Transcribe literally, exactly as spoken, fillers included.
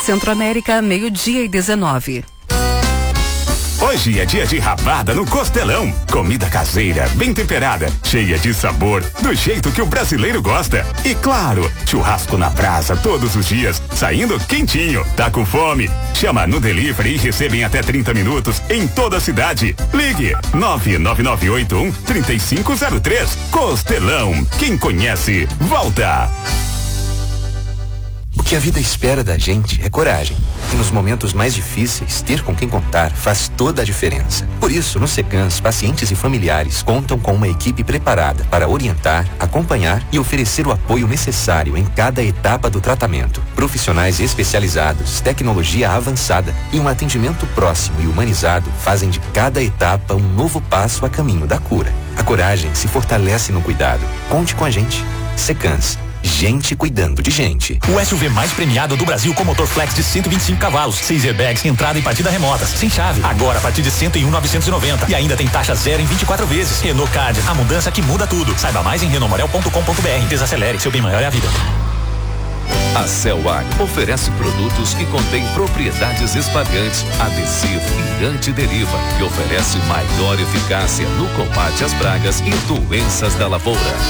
Centro-América, meio-dia e dezenove. Hoje é dia de rabada no Costelão. Comida caseira, bem temperada, cheia de sabor, do jeito que o brasileiro gosta. E claro, churrasco na brasa todos os dias, saindo quentinho. Tá com fome? Chama no delivery e recebe em até trinta minutos em toda a cidade. Ligue nove nove nove oito um três cinco zero três. Costelão, quem conhece, volta. O que a vida espera da gente é coragem. E nos momentos mais difíceis, ter com quem contar faz toda a diferença. Por isso, no Secans, pacientes e familiares contam com uma equipe preparada para orientar, acompanhar e oferecer o apoio necessário em cada etapa do tratamento. Profissionais especializados, tecnologia avançada e um atendimento próximo e humanizado fazem de cada etapa um novo passo a caminho da cura. A coragem se fortalece no cuidado. Conte com a gente. Secans. Gente cuidando de gente. O S U V mais premiado do Brasil com motor flex de cento e vinte e cinco cavalos, seis airbags, entrada e partida remotas, sem chave. Agora a partir de cento e um mil novecentos e noventa e ainda tem taxa zero em vinte e quatro vezes. Renault Card, a mudança que muda tudo. Saiba mais em renault morel ponto com ponto br. Desacelere, seu bem maior é a vida. A Celwag oferece produtos que contêm propriedades espalhantes, adesivo e antideriva, que oferece maior eficácia no combate às pragas e doenças da lavoura.